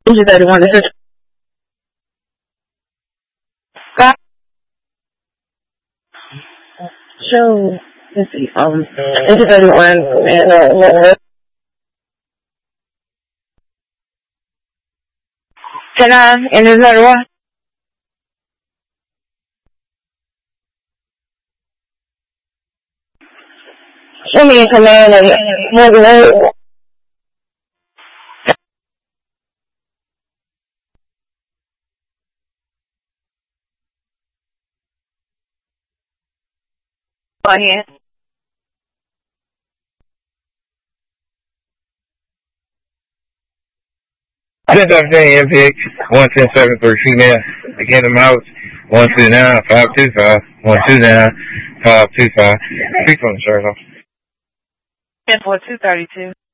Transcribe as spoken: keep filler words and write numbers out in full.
This is thirty-one. This is Scott. So, let's see. Um, this is thirty-one. And, uh, can I, and this is thirty-one? Show me in command and more than that. Go ahead. ten seventeen M P X one ten seven three female. Again, the mouse one two nine five two five one two nine five two five. Speak from the sheriff's office. ten four two thirty two.